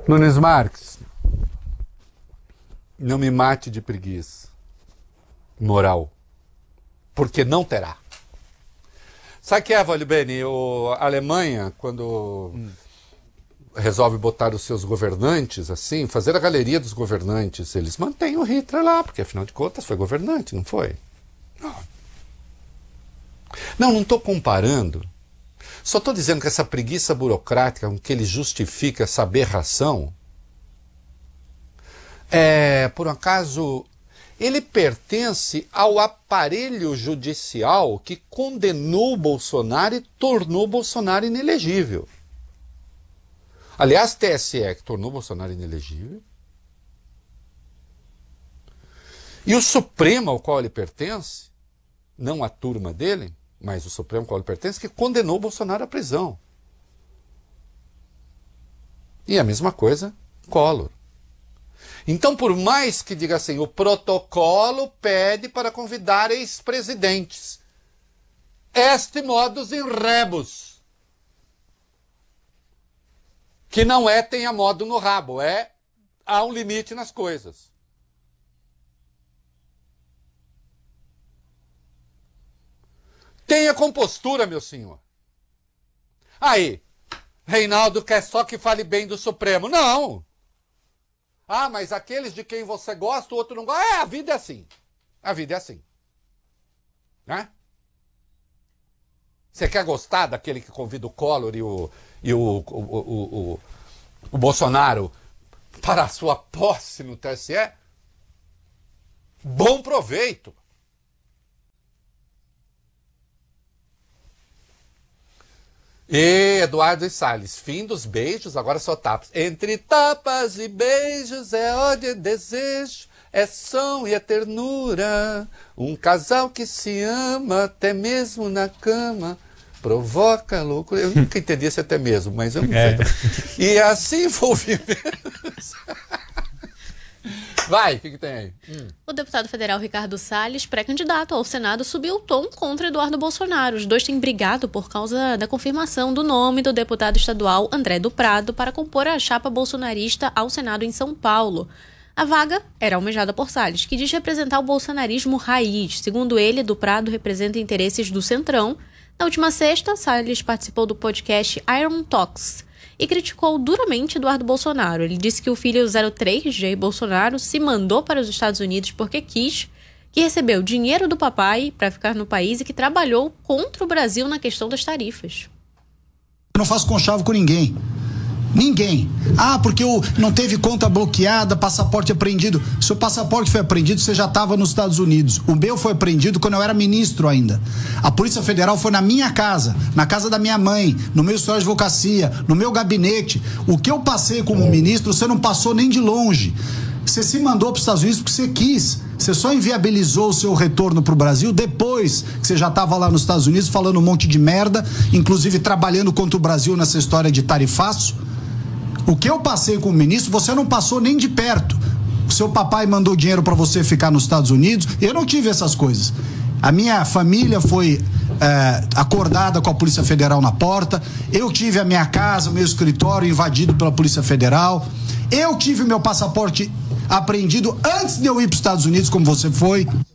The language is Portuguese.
Nunes Marques, não me mate de preguiça moral, porque não terá. Sabe o que é, Valio Bene? A Alemanha, quando resolve botar os seus governantes, assim, fazer a galeria dos governantes, eles mantêm o Hitler lá, porque afinal de contas foi governante, não foi? Não estou comparando. Só estou dizendo que essa preguiça burocrática com que ele justifica essa aberração, por um acaso, ele pertence ao aparelho judicial que condenou o Bolsonaro e tornou o Bolsonaro inelegível. Aliás, TSE que tornou o Bolsonaro inelegível. E o Supremo ao qual ele pertence, não a turma dele, mas o Supremo ao qual ele pertence, que condenou o Bolsonaro à prisão. E a mesma coisa, Collor. Então, por mais que diga assim, o protocolo pede para convidar ex-presidentes. Est modus in rebus. Que não tenha modo no rabo, há um limite nas coisas. Tenha compostura, meu senhor. Aí, Reinaldo quer só que fale bem do Supremo. Não! Ah, mas aqueles de quem você gosta, o outro não gosta. A vida é assim. A vida é assim. Né? Você quer gostar daquele que convida o Collor e o Bolsonaro para a sua posse no TSE? Bom proveito. E Eduardo Salles, fim dos beijos, agora só tapas. Entre tapas e beijos é ódio e desejo, é som e é ternura. Um casal que se ama até mesmo na cama provoca loucura. Eu nunca entendi esse até mesmo, mas eu não sei. E assim envolvimentos. Vai, o que tem aí? O deputado federal Ricardo Salles, pré-candidato ao Senado, subiu o tom contra Eduardo Bolsonaro. Os dois têm brigado por causa da confirmação do nome do deputado estadual André do Prado para compor a chapa bolsonarista ao Senado em São Paulo. A vaga era almejada por Salles, que diz representar o bolsonarismo raiz. Segundo ele, do Prado representa interesses do Centrão. Na última sexta, Salles participou do podcast Iron Talks e criticou duramente Eduardo Bolsonaro. Ele disse que o filho 03, Jair Bolsonaro, se mandou para os Estados Unidos porque quis, que recebeu dinheiro do papai para ficar no país e que trabalhou contra o Brasil na questão das tarifas. Eu não faço conchavo com ninguém. Ninguém. Ah, porque não teve conta bloqueada, passaporte apreendido. Seu passaporte foi apreendido, você já estava nos Estados Unidos. O meu foi apreendido quando eu era ministro ainda. A Polícia Federal foi na minha casa, na casa da minha mãe, no meu escritório de advocacia, no meu gabinete. O que eu passei como ministro, você não passou nem de longe. Você se mandou para os Estados Unidos porque você quis. Você só inviabilizou o seu retorno para o Brasil depois que você já estava lá nos Estados Unidos falando um monte de merda, inclusive trabalhando contra o Brasil nessa história de tarifaço. O que eu passei como ministro, você não passou nem de perto. O seu papai mandou dinheiro para você ficar nos Estados Unidos. Eu não tive essas coisas. A minha família foi acordada com a Polícia Federal na porta. Eu tive a minha casa, o meu escritório invadido pela Polícia Federal. Eu tive o meu passaporte apreendido antes de eu ir para os Estados Unidos, como você foi.